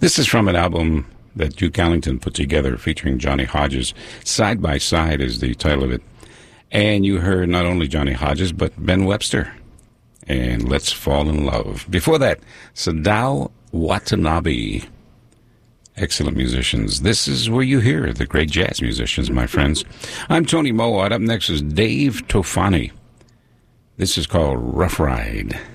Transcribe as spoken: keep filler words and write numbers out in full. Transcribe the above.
This is from an album that Duke Ellington put together featuring Johnny Hodges. Side by Side is the title of it. And you heard not only Johnny Hodges, but Ben Webster. And Let's Fall in Love. Before that, Sadao Watanabe. Excellent musicians. This is where you hear the great jazz musicians, my friends. I'm Tony Mowat. Up next is Dave Tofani. This is called Rough Ride.